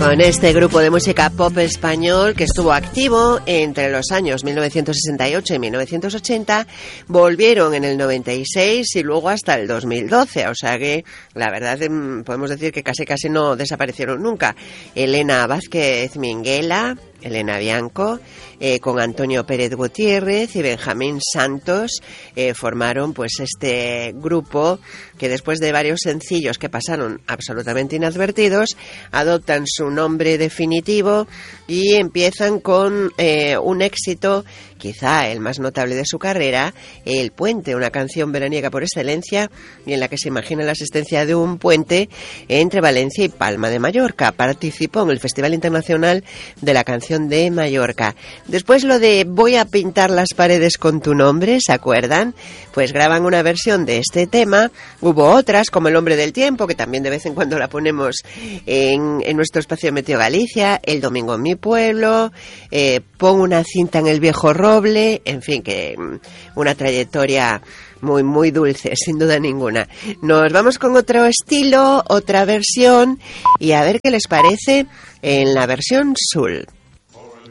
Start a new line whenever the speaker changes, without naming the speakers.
Con este grupo de música pop español que estuvo activo entre los años 1968 y 1980, volvieron en el 96 y luego hasta el 2012, o sea que la verdad podemos decir que casi no desaparecieron nunca. Elena Vázquez Minguela, Elena Bianco, con Antonio Pérez Gutiérrez y Benjamín Santos, formaron pues este grupo que después de varios sencillos que pasaron absolutamente inadvertidos, adoptan su nombre definitivo y empiezan con un éxito, quizá el más notable de su carrera, El Puente, una canción veraniega por excelencia y en la que se imagina la existencia de un puente entre Valencia y Palma de Mallorca. Participó en el Festival Internacional de la Canción de Mallorca. Después lo de Voy a pintar las paredes con tu nombre, ¿se acuerdan? Pues graban una versión de este tema. Hubo otras, como El Hombre del Tiempo, que también de vez en cuando la ponemos en nuestro espacio Meteo Galicia, El Domingo en mi pueblo, Pon una cinta en el viejo roble, en fin, que una trayectoria muy, muy dulce, sin duda ninguna. Nos vamos con otro estilo, otra versión, y a ver qué les parece en la versión Soul.